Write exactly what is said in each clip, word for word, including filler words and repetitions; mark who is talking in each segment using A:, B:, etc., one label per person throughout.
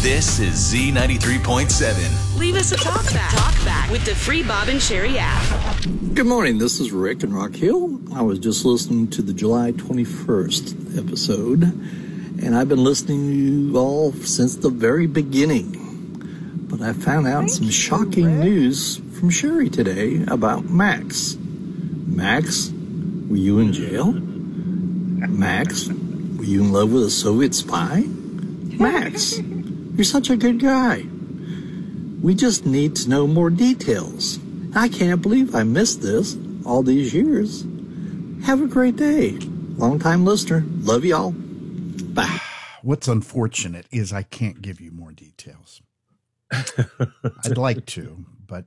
A: This is Z ninety-three point seven.
B: Leave us a talk back. Talk back with the free Bob and Sherry app.
C: Good morning. This is Rick in Rock Hill. I was just listening to the July twenty-first episode, and I've been listening to you all since the very beginning. But I found out Thank some you, shocking Rick. news from Sherry today about Max. Max, were you in jail? Max, were you in love with a Soviet spy? Max, you're such a good guy. We just need to know more details. I can't believe I missed this all these years. Have a great day. Long-time listener. Love y'all. Bye.
D: What's unfortunate is I can't give you more details. I'd like to, but...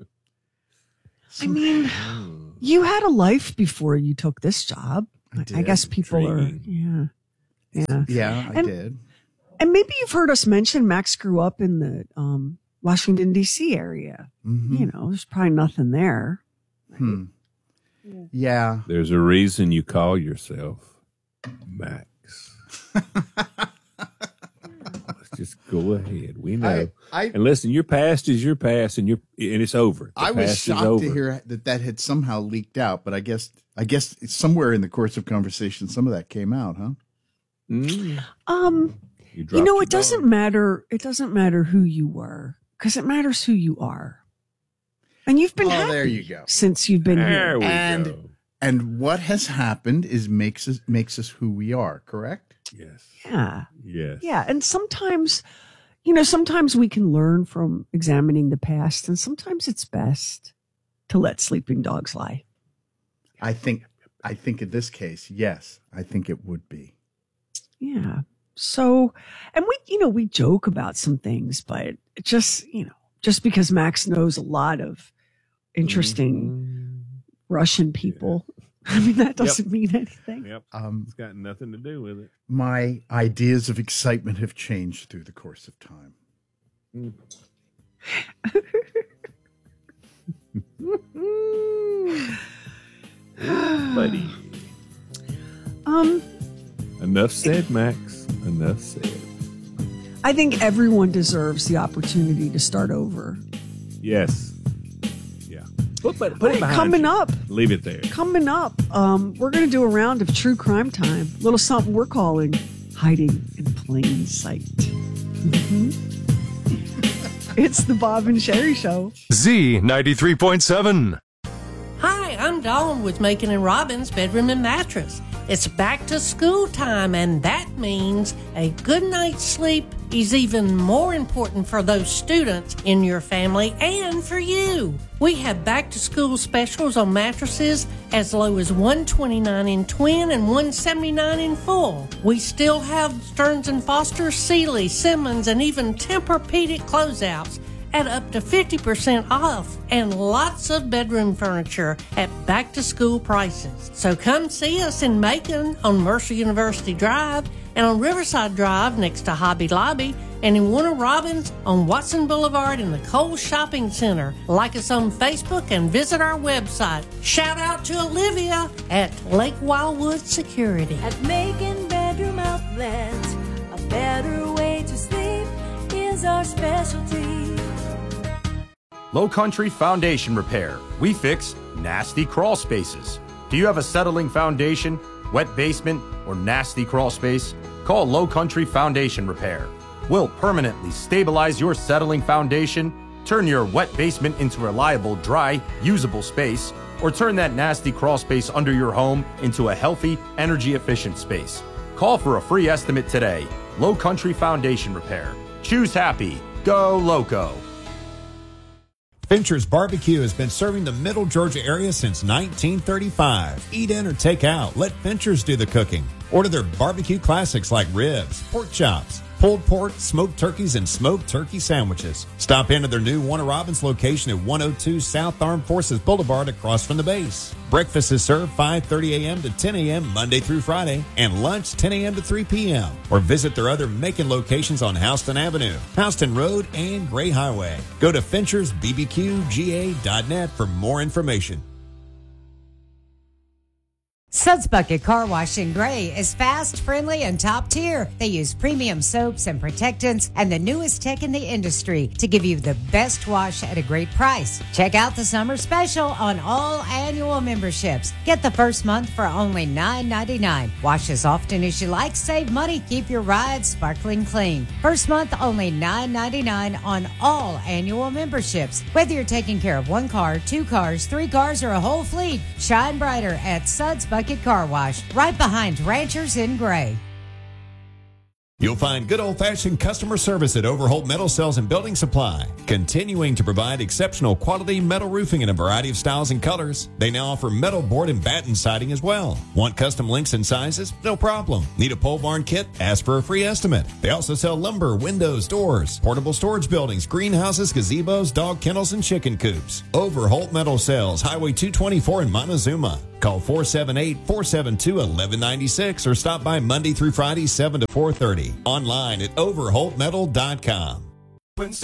E: I mean, you had a life before you took this job. I, I guess people Dreaming. are, yeah. Yeah,
D: yeah I
E: and,
D: did.
E: And maybe you've heard us mention Max grew up in the um, Washington, D C area. Mm-hmm. You know, there's probably nothing there. Right?
D: Hmm. Yeah. yeah.
F: There's a reason you call yourself Max. Let's just go ahead. We know. I, I, and listen, your past is your past, and your and it's over. The
D: I was shocked to hear that that had somehow leaked out, but I guess I guess somewhere in the course of conversation, some of that came out, huh?
F: Mm.
E: Um, you, you know, it doesn't matter. It doesn't matter who you were, because it matters who you are. And you've been
D: oh,
E: happy
D: there you go.
E: since you've been
F: there
E: here.
F: We
D: and
F: go.
D: and what has happened is makes us makes us who we are. Correct?
F: Yes.
E: Yeah.
F: Yes.
E: Yeah. And sometimes, you know, sometimes we can learn from examining the past, and sometimes it's best to let sleeping dogs lie.
D: I think, I think in this case, yes, I think it would be.
E: Yeah. So, and we, you know, we joke about some things, but it just, you know, just because Max knows a lot of interesting mm-hmm. Russian people. Yeah. I mean, that doesn't yep. mean anything.
F: Yep. Um, it's got nothing to do with it.
D: My ideas of excitement have changed through the course of time. Mm.
F: Buddy.
E: Um.
F: Enough said, Max. Enough said.
E: I think everyone deserves the opportunity to start over.
F: Yes. Put, put, put it
E: coming
F: you.
E: up.
F: Leave it there.
E: Coming up, um, we're going to do a round of true crime time. A little something we're calling hiding in plain sight. Mm-hmm. It's the Bob and Sherry Show.
G: Z ninety-three point seven.
H: Hi, I'm Dawn with Macon and Robbins Bedroom and Mattress. It's back to school time, and that means a good night's sleep is even more important for those students in your family and for you. We have back to school specials on mattresses as low as one hundred twenty-nine dollars in twin and one hundred seventy-nine dollars in full. We still have Stearns and Foster, Sealy, Simmons, and even Tempur-Pedic closeouts at up to fifty percent off, and lots of bedroom furniture at back-to-school prices. So come see us in Macon on Mercer University Drive, and on Riverside Drive next to Hobby Lobby, and in Warner Robins on Watson Boulevard in the Kohl's Shopping Center. Like us on Facebook and visit our website. Shout out to Olivia at Lake Wildwood Security.
I: At Macon Bedroom Outlets, a better way to sleep is our specialty.
J: Low Country Foundation Repair. We fix nasty crawl spaces. Do you have a settling foundation, wet basement, or nasty crawl space? Call Low Country Foundation Repair. We'll permanently stabilize your settling foundation, turn your wet basement into a reliable, dry, usable space, or turn that nasty crawl space under your home into a healthy, energy-efficient space. Call for a free estimate today. Low Country Foundation Repair. Choose happy. Go Loco.
K: Fincher's Barbecue has been serving the Middle Georgia area since nineteen thirty-five. Eat in or take out. Let Fincher's do the cooking. Order their barbecue classics like ribs, pork chops, pulled pork, smoked turkeys, and smoked turkey sandwiches. Stop into their new Warner Robins location at one oh two South Armed Forces Boulevard across from the base. Breakfast is served five thirty a.m. to ten a.m. Monday through Friday, and lunch ten a.m. to three p.m. Or visit their other Macon locations on Houston Avenue, Houston Road, and Gray Highway. Go to Finchers B B Q G A dot net for more information.
L: Suds Bucket Car Wash in Gray is fast, friendly, and top tier. They use premium soaps and protectants and the newest tech in the industry to give you the best wash at a great price. Check out the summer special on all annual memberships. Get the first month for only nine ninety-nine. Wash as often as you like, save money, keep your ride sparkling clean. First month only nine ninety-nine on all annual memberships. Whether you're taking care of one car, two cars, three cars, or a whole fleet, shine brighter at Suds Bucket Car Wash, right behind Ranchers in Gray.
K: You'll find good old-fashioned customer service at Overholt Metal Cells and Building Supply, continuing to provide exceptional quality metal roofing in a variety of styles and colors. They now offer metal board and batten siding as well. Want custom lengths and sizes? No problem. Need a pole barn kit? Ask for a free estimate. They also sell lumber, windows, doors, portable storage buildings, greenhouses, gazebos, dog kennels, and chicken coops. Overholt Metal Cells, Highway two twenty-four in Montezuma. Call four seven eight, four seven two, one one nine six or stop by Monday through Friday, seven to four thirty. Online at overholt metal dot com.